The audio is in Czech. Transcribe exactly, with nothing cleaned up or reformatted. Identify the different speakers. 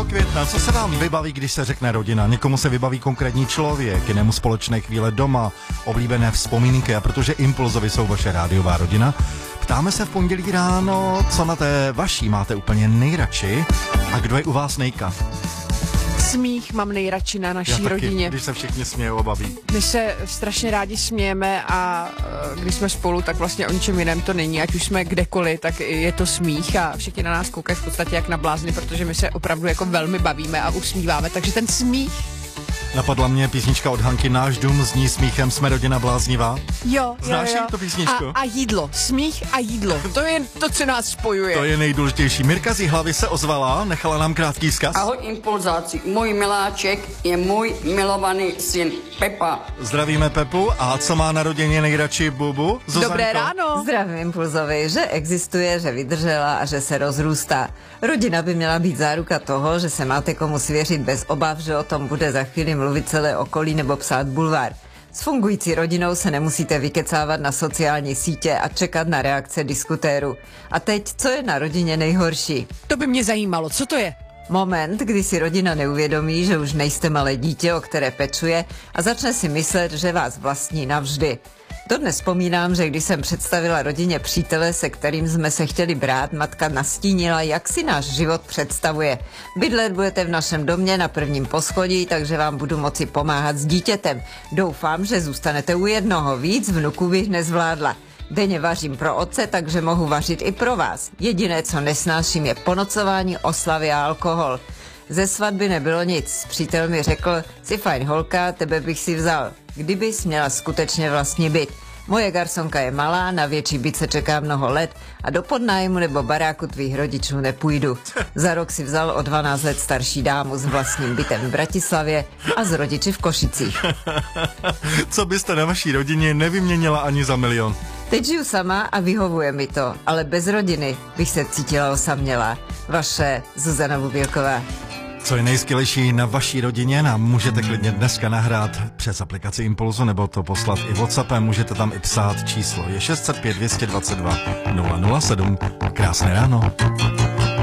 Speaker 1: května. Co se vám vybaví, když se řekne rodina? Někomu se vybaví konkrétní člověk, jinému společné chvíle doma, oblíbené vzpomínky. A protože Impulzovi jsou vaše rádiová rodina, ptáme se v pondělí ráno, co na té vaší máte úplně nejradši a kdo je u vás nejka?
Speaker 2: Smích mám nejradši na naší
Speaker 1: Já taky,
Speaker 2: rodině.
Speaker 1: Když se všichni smějou a baví.
Speaker 2: My se strašně rádi smějeme a e, když jsme spolu, tak vlastně o ničem jiném to není. Ať už jsme kdekoliv, tak je to smích a všichni na nás koukají v podstatě jak na blázny, protože my se opravdu jako velmi bavíme a usmíváme. Takže ten smích.
Speaker 1: Napadla mě písnička od Hanky Náš dům zní smíchem, jsme rodina bláznivá.
Speaker 2: Jo,
Speaker 1: Znáš
Speaker 2: jo, jo.
Speaker 1: tu písničku?
Speaker 2: A, a jídlo. Smích a jídlo. To je to, co nás spojuje.
Speaker 1: To je nejdůležitější. Mirka z Jihlavy se ozvala, nechala nám krátký vzkaz.
Speaker 3: Ahoj impulzáci, můj miláček je můj milovaný syn Pepa.
Speaker 1: Zdravíme Pepu. A co má na rodině nejradši Bubu? Zuzanko?
Speaker 2: Dobré ráno.
Speaker 4: Zdravím Impulzovi, že existuje, že vydržela a že se rozrůstá. Rodina by měla být záruka toho, že se máte komu svěřit bez obav, že o tom bude za chvíli mluvit celé okolí nebo psát bulvár. S fungující rodinou se nemusíte vykecávat na sociální sítě a čekat na reakce diskutérů. A teď, co je na rodině nejhorší?
Speaker 2: To by mě zajímalo. Co to je?
Speaker 4: Moment, kdy si rodina neuvědomí, že už nejste malé dítě, o které pečuje a začne si myslet, že vás vlastní navždy. Dodnes vzpomínám, že když jsem představila rodině přítele, se kterým jsme se chtěli brát, matka nastínila, jak si náš život představuje. Bydlet budete v našem domě na prvním poschodí, takže vám budu moci pomáhat s dítětem. Doufám, že zůstanete u jednoho, víc vnuků bych nezvládla. Denně vařím pro otce, takže mohu vařit i pro vás. Jediné, co nesnáším, je ponocování, oslavy a alkohol. Ze svatby nebylo nic. Přítel mi řekl, jsi fajn holka, tebe bych si vzal. Kdybys měla skutečně vlastní byt. Moje garsonka je malá, na větší byt se čeká mnoho let a do podnájmu nebo baráku tvých rodičů nepůjdu. Za rok si vzal o dvanáct let starší dámu s vlastním bytem v Bratislavě a s rodiči v Košicích.
Speaker 1: Co byste na vaší rodině nevyměnila ani za milion?
Speaker 4: Teď žiju sama a vyhovuje mi to, ale bez rodiny bych se cítila osamělá. Vaše Zuzana Bubělková.
Speaker 1: Co je nejskvělejší na vaší rodině, nám můžete klidně dneska nahrát přes aplikaci Impulzu nebo to poslat i WhatsAppem, můžete tam i psát, číslo je šest set pět dvě dvacet dva nula nula sedm. Krásné ráno.